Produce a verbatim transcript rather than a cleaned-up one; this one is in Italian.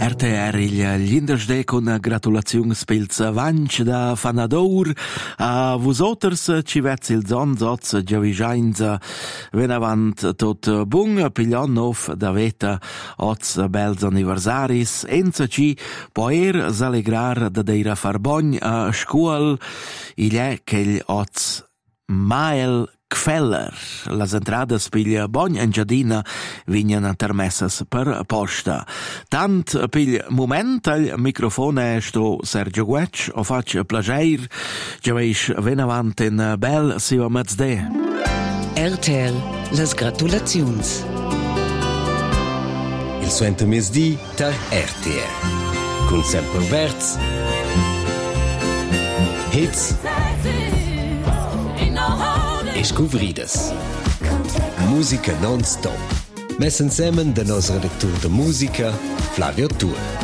R T R gli indesde con gratulazions pils avanch da Fanadour a vosoters ci vezzi il zonzoz giavijainza venavant tot bung piglion nov da veta oz bels anniversaris enza ci poer s'allegrar da deira farbogn a scuol il è che gli oz Mael Gfeller. Las entradas piglia bogn en giardina vignan intermessas per posta. Tant pigl moment al microfone sto Sergio Guetsch o fac plageir giaveisch venavant in bel siva mezzde. R T L, las gratulazions. Il suento mesdì ta R T L. Con Semper Verz. Hits. E scuvridas. Musica non-stop. Messen semmen de nos redaktur de musica, Flavio Tur.